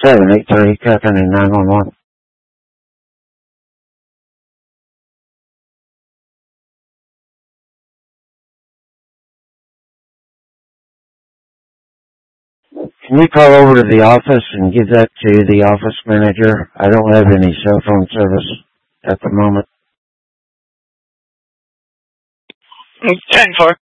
783 Company 911. Can you call over to the office and give that to the office manager? I don't have any cell phone service at the moment. 10-4.